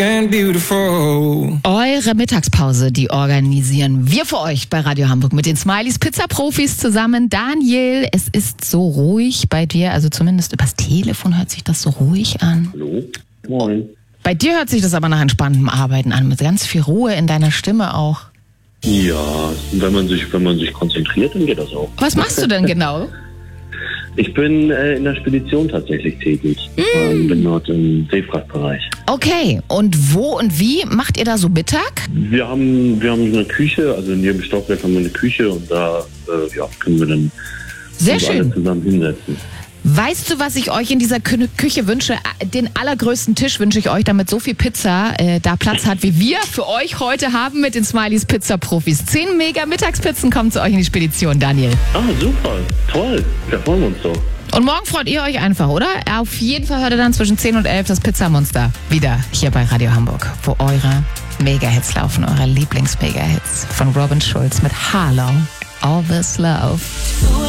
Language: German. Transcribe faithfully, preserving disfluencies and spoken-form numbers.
and beautiful. Eure Mittagspause, die organisieren wir für euch bei Radio Hamburg mit den Smileys Pizza-Profis zusammen. Daniel, es ist so ruhig bei dir, also zumindest übers Telefon hört sich das so ruhig an. Hallo, moin. Bei dir hört sich das aber nach entspanntem Arbeiten an, mit ganz viel Ruhe in deiner Stimme auch. Ja, wenn man sich, wenn man sich konzentriert, dann geht das auch. Was machst du denn genau? Ich bin äh, in der Spedition tatsächlich tätig. Mm. Ähm, bin dort im Seefrachtbereich. Okay, und wo und wie macht ihr da so Mittag? Wir haben, wir haben eine Küche, also in jedem Stockwerk haben wir eine Küche und da äh, ja, können wir dann Sehr uns schön. alle zusammen hinsetzen. Weißt du, was ich euch in dieser Kü- Küche wünsche? Den allergrößten Tisch wünsche ich euch, damit so viel Pizza äh, da Platz hat, wie wir für euch heute haben mit den Smileys Pizza-Profis. Zehn mega Mittagspizzen kommen zu euch in die Spedition, Daniel. Ah, super, toll, da freuen wir uns doch. Und morgen freut ihr euch einfach, oder? Auf jeden Fall hört ihr dann zwischen zehn und elf das Pizzamonster wieder hier bei Radio Hamburg, wo eure Mega-Hits laufen, eure Lieblings-Mega-Hits von Robin Schulz mit Harlow, All This Love.